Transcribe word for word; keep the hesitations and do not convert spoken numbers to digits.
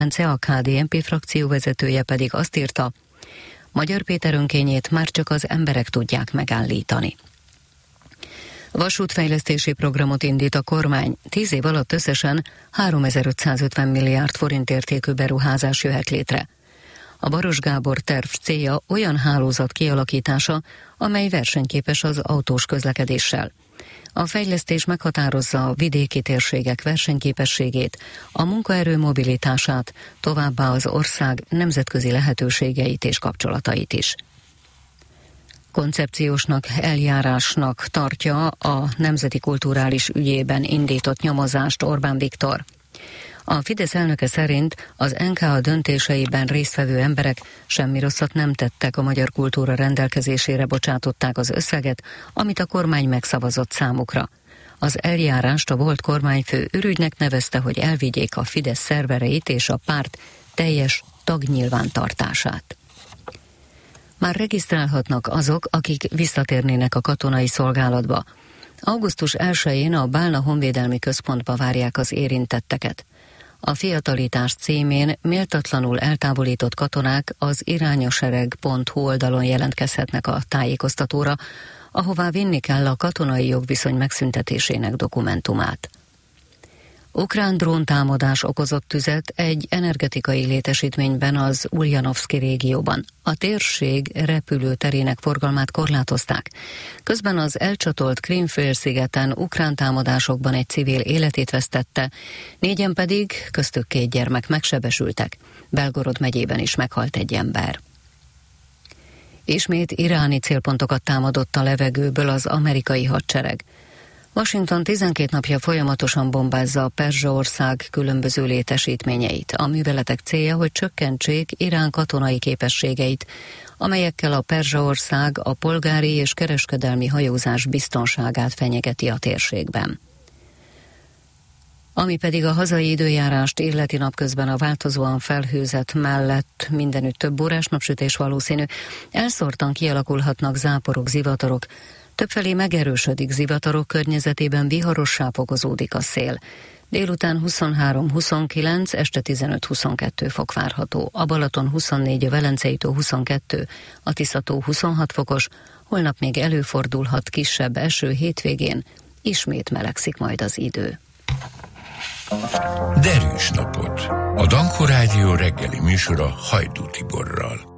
A ká dé en pé frakció vezetője pedig azt írta, Magyar Péter önkényét már csak az emberek tudják megállítani. Vasútfejlesztési programot indít a kormány. Tíz év alatt összesen háromezer-ötszázötven milliárd forint értékű beruházás jöhet létre. A Baros Gábor terv célja olyan hálózat kialakítása, amely versenyképes az autós közlekedéssel. A fejlesztés meghatározza a vidéki térségek versenyképességét, a munkaerő mobilitását, továbbá az ország nemzetközi lehetőségeit és kapcsolatait is. Koncepciósnak, eljárásnak tartja a nemzeti kulturális ügyében indított nyomozást Orbán Viktor. A Fidesz elnöke szerint az en ká á döntéseiben résztvevő emberek semmi rosszat nem tettek, a magyar kultúra rendelkezésére bocsátották az összeget, amit a kormány megszavazott számukra. Az eljárást a volt kormányfő ürügynek nevezte, hogy elvigyék a Fidesz szervereit és a párt teljes tagnyilvántartását. Már regisztrálhatnak azok, akik visszatérnének a katonai szolgálatba. augusztus elsején a Bálna Honvédelmi Központba várják az érintetteket. A fiatalítás címén méltatlanul eltávolított katonák az irányasereg pont hu oldalon jelentkezhetnek a tájékoztatóra, ahová vinni kell a katonai jogviszony megszüntetésének dokumentumát. Ukrán dróntámadás okozott tüzet egy energetikai létesítményben az Uljanovszki régióban. A térség repülőterének forgalmát korlátozták. Közben az elcsatolt Krím-félszigeten ukrán támadásokban egy civil életét vesztette, négyen pedig, köztük két gyermek megsebesültek. Belgorod megyében is meghalt egy ember. Ismét iráni célpontokat támadott a levegőből az amerikai hadsereg. Washington tizenkét napja folyamatosan bombázza a Perzsaország különböző létesítményeit. A műveletek célja, hogy csökkentsék Irán katonai képességeit, amelyekkel a Perzsaország a polgári és kereskedelmi hajózás biztonságát fenyegeti a térségben. Ami pedig a hazai időjárást illeti, napközben a változóan felhőzet mellett mindenütt több órás napsütés valószínű, elszórtan kialakulhatnak záporok, zivatarok. Többfelé megerősödik, zivatarok környezetében viharossá fokozódik a szél. Délután huszonhárom-huszonkilenc, este tizenöt-huszonkettő fok várható. A Balaton huszonnégy, a Velencei tó huszonkettő, a Tisza-tó huszonhat fokos, holnap még előfordulhat kisebb eső, hétvégén ismét melegszik majd az idő. Derűs napot! A Danko Rádió reggeli műsora Hajdú Tiborral.